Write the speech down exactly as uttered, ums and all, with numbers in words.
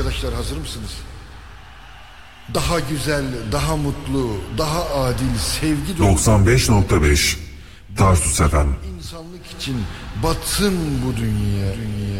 Arkadaşlar hazır mısınız? Daha güzel, daha mutlu, daha adil, sevgi dolu doksan beş nokta beş Tarsus F M. insanlık için batsın bu dünya. dünya.